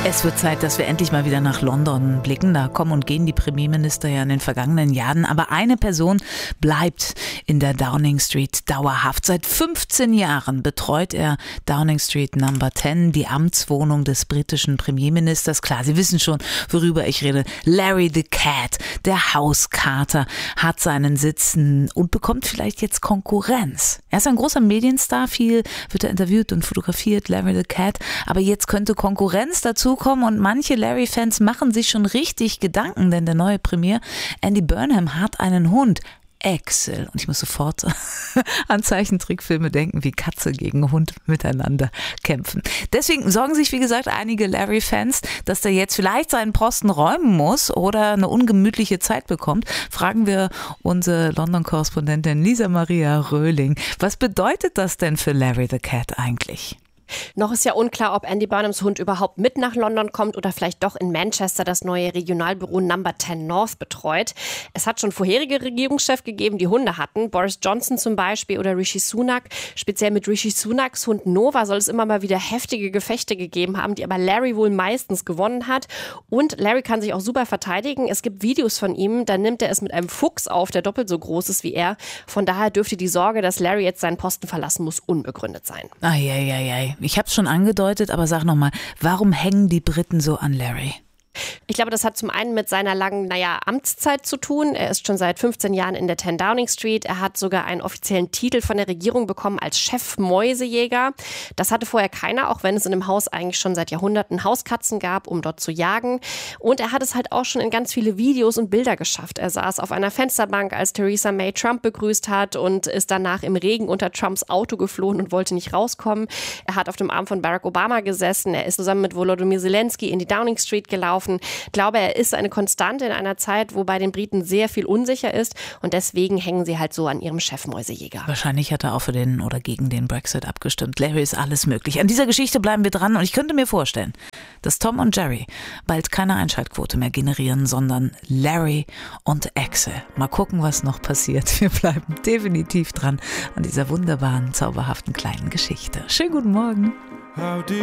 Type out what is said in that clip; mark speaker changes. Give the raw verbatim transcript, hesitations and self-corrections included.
Speaker 1: Es wird Zeit, dass wir endlich mal wieder nach London blicken. Da kommen und gehen die Premierminister ja in den vergangenen Jahren. Aber eine Person bleibt in der Downing Street dauerhaft. Seit fünfzehn Jahren betreut er Downing Street Number zehn, die Amtswohnung des britischen Premierministers. Klar, Sie wissen schon, worüber ich rede. Larry the Cat, der Hauskater, hat seinen Sitz und bekommt vielleicht jetzt Konkurrenz. Er ist ein großer Medienstar, viel wird er interviewt und fotografiert, Larry the Cat. Aber jetzt könnte Konkurrenz dazu kommen und manche Larry-Fans machen sich schon richtig Gedanken, denn der neue Premier Andy Burnham hat einen Hund, Axel. Und ich muss sofort an Zeichentrickfilme denken, wie Katze gegen Hund miteinander kämpfen. Deswegen sorgen sich, wie gesagt, einige Larry-Fans, dass der jetzt vielleicht seinen Posten räumen muss oder eine ungemütliche Zeit bekommt. Fragen wir unsere London-Korrespondentin Lisa Maria Röhling. Was bedeutet das denn für Larry the Cat eigentlich?
Speaker 2: Noch ist ja unklar, ob Andy Burnhams Hund überhaupt mit nach London kommt oder vielleicht doch in Manchester das neue Regionalbüro Number zehn North betreut. Es hat schon vorherige Regierungschefs gegeben, die Hunde hatten. Boris Johnson zum Beispiel oder Rishi Sunak. Speziell mit Rishi Sunaks Hund Nova soll es immer mal wieder heftige Gefechte gegeben haben, die aber Larry wohl meistens gewonnen hat. Und Larry kann sich auch super verteidigen. Es gibt Videos von ihm, da nimmt er es mit einem Fuchs auf, der doppelt so groß ist wie er. Von daher dürfte die Sorge, dass Larry jetzt seinen Posten verlassen muss, unbegründet sein.
Speaker 1: Eieiei. Ich habe es schon angedeutet, aber sag nochmal, warum hängen die Briten so an Larry?
Speaker 2: Ich glaube, das hat zum einen mit seiner langen, naja, Amtszeit zu tun. Er ist schon seit fünfzehn Jahren in der zehn Downing Street. Er hat sogar einen offiziellen Titel von der Regierung bekommen als Chefmäusejäger. Das hatte vorher keiner, auch wenn es in dem Haus eigentlich schon seit Jahrhunderten Hauskatzen gab, um dort zu jagen. Und er hat es halt auch schon in ganz viele Videos und Bilder geschafft. Er saß auf einer Fensterbank, als Theresa May Trump begrüßt hat und ist danach im Regen unter Trumps Auto geflohen und wollte nicht rauskommen. Er hat auf dem Arm von Barack Obama gesessen. Er ist zusammen mit Volodymyr Zelensky in die Downing Street gelaufen. Ich glaube, er ist eine Konstante in einer Zeit, wo bei den Briten sehr viel unsicher ist und deswegen hängen sie halt so an ihrem Chefmäusejäger.
Speaker 1: Wahrscheinlich hat er auch für den oder gegen den Brexit abgestimmt. Larry ist alles möglich. An dieser Geschichte bleiben wir dran und ich könnte mir vorstellen, dass Tom und Jerry bald keine Einschaltquote mehr generieren, sondern Larry und Axel. Mal gucken, was noch passiert. Wir bleiben definitiv dran an dieser wunderbaren, zauberhaften kleinen Geschichte. Schönen guten Morgen.